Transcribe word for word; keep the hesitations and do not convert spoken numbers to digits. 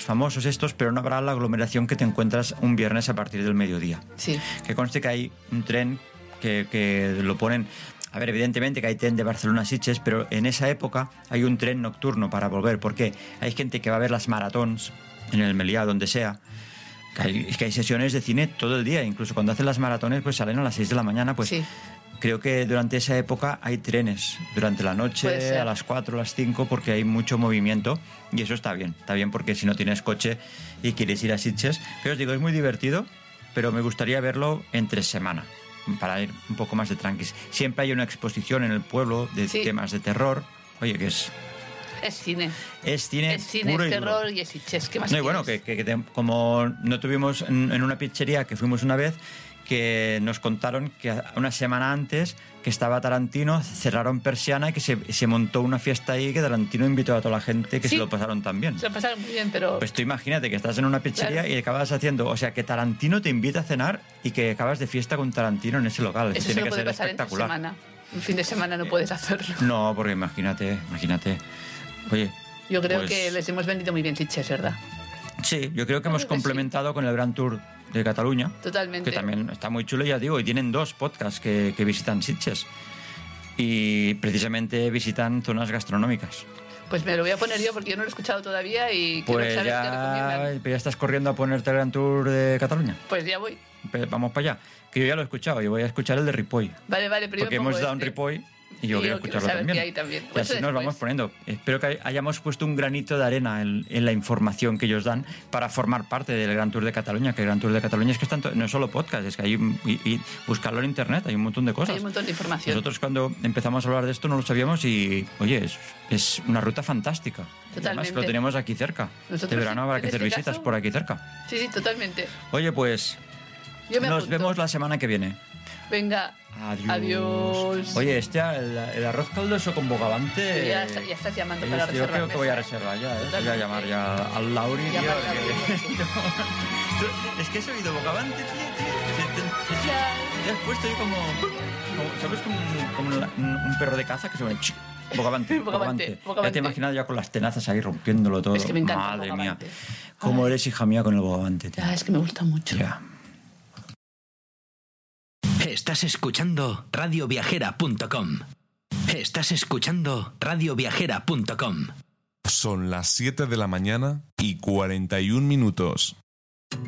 famosos estos, pero no habrá la aglomeración que te encuentras un viernes a partir del mediodía. Sí. Que conste que hay un tren que, que lo ponen... A ver, evidentemente que hay tren de Barcelona a Sitges, pero en esa época hay un tren nocturno para volver, porque hay gente que va a ver las maratons en el Meliá, donde sea. Que hay, que hay sesiones de cine todo el día, incluso cuando hacen las maratones pues salen a las seis de la mañana, pues Sí. creo que durante esa época hay trenes durante la noche, a las cuatro, a las cinco, porque hay mucho movimiento y eso está bien, está bien porque si no tienes coche y quieres ir a Sitges, pero os digo, es muy divertido, pero me gustaría verlo entre semana, para ir un poco más de tranquis. Siempre hay una exposición en el pueblo de Sí. temas de terror, oye, que es... Es cine. Es cine, Es cine, puro es y terror duro. y es Sitges. ¿Qué más No, y bueno, que, quieres? que, que te- como no tuvimos en, en una pizzería que fuimos una vez, que nos contaron que una semana antes que estaba Tarantino, cerraron persiana y que se, se montó una fiesta ahí que Tarantino invitó a toda la gente que Sí. se lo pasaron tan bien. Se lo pasaron muy bien, pero... Pues tú imagínate que estás en una pizzería Claro. y acabas haciendo, o sea, que Tarantino te invita a cenar y que acabas de fiesta con Tarantino en ese local. Eso Tiene solo que puede ser pasar entre espectacular. semana. Un fin de semana no puedes hacerlo. No, porque imagínate, imagínate. Oye, Yo creo pues- que les hemos vendido muy bien Sitges, ¿verdad? sí, yo creo que hemos Creo que complementado con el Gran Tour de Cataluña. Totalmente. Que también está muy chulo, ya digo, y tienen dos podcasts que, que visitan Sitges. Y precisamente visitan zonas gastronómicas. Pues me lo voy a poner yo porque yo no lo he escuchado todavía y quiero Pues saber qué ya, recomiendan. ya estás corriendo a ponerte el Gran Tour de Cataluña. Pues ya voy. Pe- Vamos para allá. Que yo ya lo he escuchado y voy a escuchar el de Ripoll. Vale, vale, pero yo Porque me pongo hemos dado un este. Ripoll y yo Y quiero yo quiero escucharlo saber también. qué hay también. Y Pues así eso nos después. vamos poniendo. Espero que hayamos puesto un granito de arena en, en la información que ellos dan para formar parte del Gran Tour de Cataluña. Que el Gran Tour de Cataluña es que están to- no es solo podcast, es que hay y, y buscarlo en internet, hay un montón de cosas. Hay un montón de información. Nosotros cuando empezamos a hablar de esto no lo sabíamos y, oye, es, es una ruta fantástica. Y además Totalmente. que lo tenemos aquí cerca. Nosotros de verano sí, habrá en que hacer este visitas caso- por aquí cerca. Sí, sí, totalmente. Oye, pues Yo me nos apunto. vemos la semana que viene. Venga. Adiós. Adiós. Oye, este, el, el arroz caldoso con bogavante. Ya, está- ya estás llamando eh, para yo reservar creo que voy a mesa. reservar ya, ¿eh? Voy a Totalmente. llamar ya al Lauri. tío, Llama al que- Lauri, Tú- es que he oído bogavante, tío, tío. Te- te- Ya. Te has puesto ahí como, como- ¿sabes? Como, un- como la- un, un perro de caza que se llama bogavante, Bogavante, bogavante. Ya bogavante. te he imaginado ya con las tenazas ahí rompiéndolo todo. Es que me encanta el Madre bogavante. mía. ¿Cómo eres hija mía con el bogavante, tío? Ya, es que me gusta mucho. Ya. Estás escuchando radio viajera punto com. Estás escuchando radio viajera punto com. Son las siete de la mañana y cuarenta y un minutos.